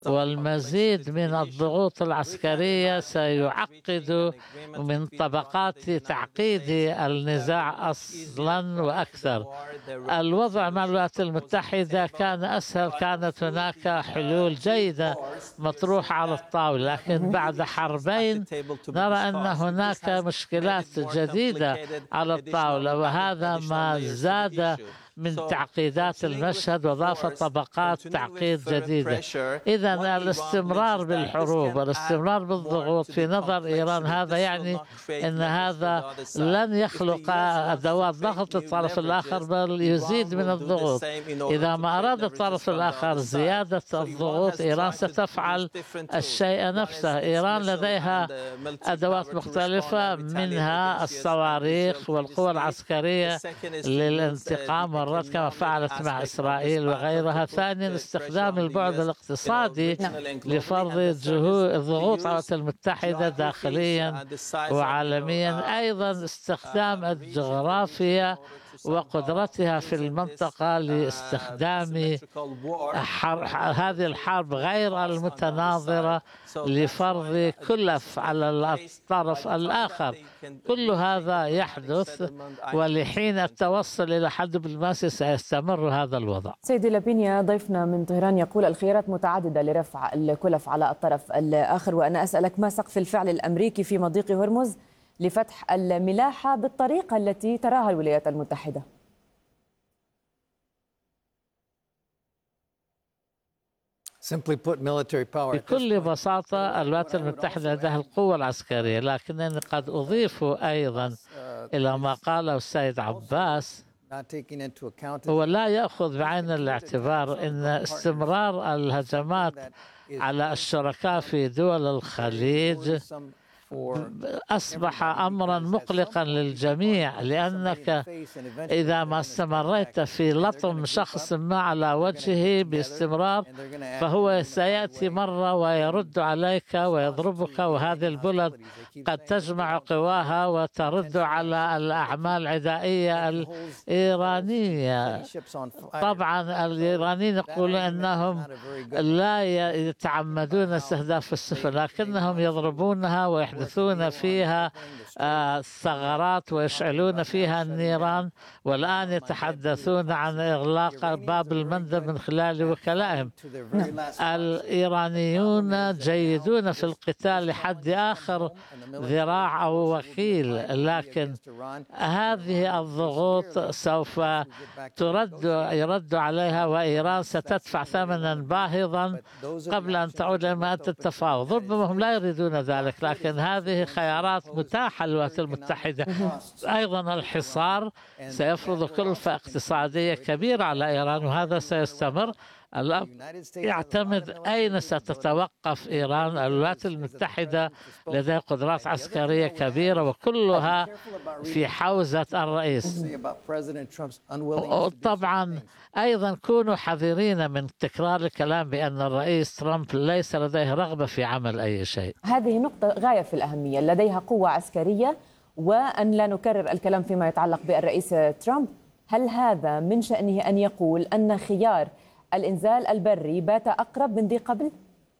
والمزيد من الضغوط العسكرية سيعقد من طبقات تعقيد النزاع أصلا وأكثر. الوضع مع الولايات المتحدة كان أسهل، كانت هناك حلول جيدة مطروحة على الطاولة، لكن بعد حربين نرى أن هناك مشكلات جديدة على الطاولة، وهذا ما زاد من تعقيدات المشهد وضاف طبقات تعقيد جديدة. إذن الاستمرار بالحروب والاستمرار بالضغوط في نظر إيران هذا يعني أن هذا لن يخلق أدوات ضغط للطرف الآخر، بل يزيد من الضغوط. إذا ما أراد الطرف الآخر زيادة الضغوط، إيران ستفعل الشيء نفسه. إيران لديها أدوات مختلفة، منها الصواريخ والقوى العسكرية للانتقام والرد كما فعلت مع إسرائيل وغيرها. ثانيا استخدام البعد الاقتصادي لفرض الضغوط على الولايات المتحدة داخليا وعالميا. أيضا استخدام الجغرافيا وقدرتها في المنطقة لاستخدام هذه الحرب غير المتناظرة لفرض كلف على الطرف الآخر. كل هذا يحدث، ولحين التوصل إلى حل دبلوماسي سيستمر هذا الوضع. سيدي لابينيا، ضيفنا من طهران يقول الخيارات متعددة لرفع الكلف على الطرف الآخر، وأنا أسألك ما سقف الفعل الأمريكي في مضيق هرمز لفتح الملاحة بالطريقة التي تراها الولايات المتحدة؟ بكل بساطة الولايات المتحدة لديها القوة العسكرية، لكنني قد أضيف أيضا إلى ما قاله السيد عباس، هو لا يأخذ بعين الاعتبار أن استمرار الهجمات على الشركاء في دول الخليج أصبح أمرا مقلقا للجميع، لأنك إذا ما استمريت في لطم شخص ما على وجهه باستمرار فهو سيأتي مرة ويرد عليك ويضربك، وهذه البلد قد تجمع قواها وترد على الأعمال العدائية الإيرانية. طبعا الإيرانيين يقولون أنهم لا يتعمدون استهداف السفن، لكنهم يضربونها ويحدثون فيها الثغرات ويشعلون فيها النيران، والآن يتحدثون عن إغلاق باب المندب من خلال وكلائهم. الإيرانيون جيدون في القتال لحد آخر ذراع أو وكيل، لكن هذه الضغوط سوف يرد عليها، وإيران ستدفع ثمنا باهظا قبل أن تعود إلى مائدة التفاوض. ربما هم لا يريدون ذلك، لكن هذه خيارات متاحة للولايات المتحدة. أيضا الحصار سيفرض كلفة اقتصادية كبيرة على إيران، وهذا سيستمر. يعتمد أين ستتوقف إيران. الولايات المتحدة لديها قدرات عسكرية كبيرة وكلها في حوزة الرئيس. طبعا أيضا كونوا حذرين من تكرار الكلام بأن الرئيس ترامب ليس لديه رغبة في عمل أي شيء. هذه نقطة غاية في الأهمية، لديها قوة عسكرية، وأن لا نكرر الكلام فيما يتعلق بالرئيس ترامب. هل هذا من شأنه أن يقول أن خيار الإنزال البري بات أقرب من ذي قبل؟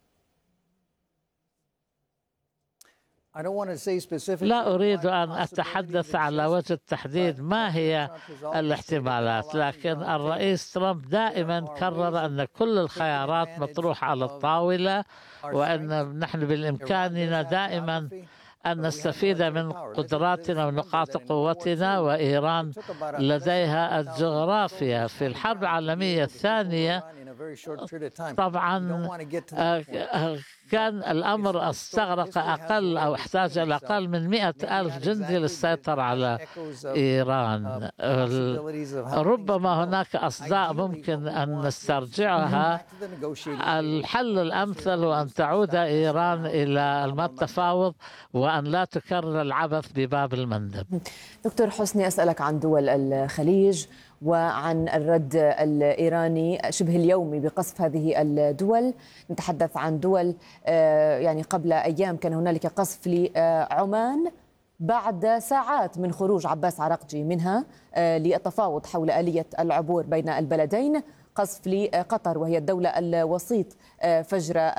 لا أريد أن أتحدث على وجه التحديد ما هي الاحتمالات، لكن الرئيس ترامب دائما كرر أن كل الخيارات مطروحة على الطاولة، وأن نحن بالإمكاننا دائما أن نستفيد من قدراتنا ونقاط قوتنا، وإيران لديها الجغرافيا. في الحرب العالمية الثانية طبعا كان الأمر استغرق أقل أو احتاج إلى أقل من 100,000 جندي للسيطرة على إيران. ربما هناك أصداء ممكن أن نسترجعها. الحل الأمثل هو أن تعود إيران إلى التفاوض وأن لا تكرر العبث بباب المندب. دكتور حسني، أسألك عن دول الخليج وعن الرد الإيراني شبه اليومي بقصف هذه الدول. نتحدث عن دول يعني قبل أيام كان هنالك قصف لعمان بعد ساعات من خروج عباس عراقجي منها للتفاوض حول آلية العبور بين البلدين، قصف لقطر وهي الدولة الوسيط فجر